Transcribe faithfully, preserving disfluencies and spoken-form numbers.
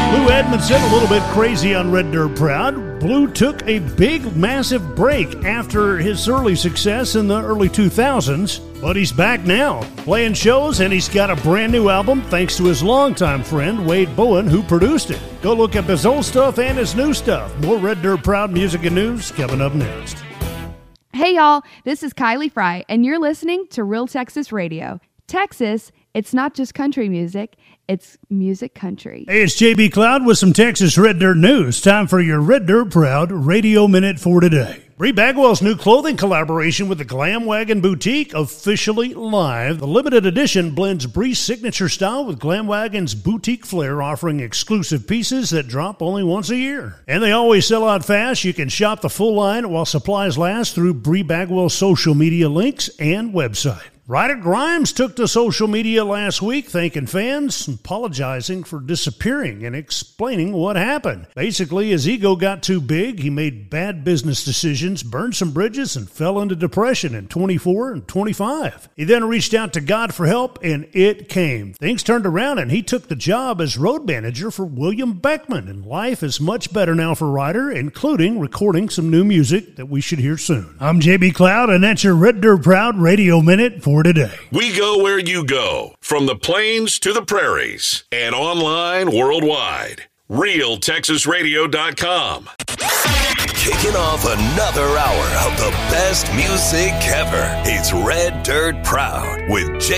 Lou Edmondson, a little bit crazy on Red Dirt Proud. Blue took a big, massive break after his early success in the early two thousands, but he's back now, playing shows, and he's got a brand new album thanks to his longtime friend, Wade Bowen, who produced it. Go look up his old stuff and his new stuff. More Red Dirt Proud music and news coming up next. Hey, y'all, this is Kylie Fry, and you're listening to Real Texas Radio. Texas, it's not just country music, it's music country. Hey, it's J B Cloud with some Texas Red Dirt news. Time for your Red Dirt Proud Radio Minute for today. Bree Bagwell's new clothing collaboration with the Glam Wagon Boutique officially live. The limited edition blends Bree's signature style with Glam Wagon's boutique flair, offering exclusive pieces that drop only once a year. And they always sell out fast. You can shop the full line while supplies last through Bree Bagwell's social media links and website. Ryder Grimes took to social media last week thanking fans, apologizing for disappearing and explaining what happened. Basically, his ego got too big, he made bad business decisions, burned some bridges, and fell into depression in twenty-four and twenty-five. He then reached out to God for help, and it came. Things turned around, and he took the job as road manager for William Beckman, and life is much better now for Ryder, including recording some new music that we should hear soon. I'm J B Cloud, and that's your Red Dirt Proud Radio Minute for today. We go where you go, from the plains to the prairies, and online worldwide. real texas radio dot com. Kicking off another hour of the best music ever. It's Red Dirt Proud with J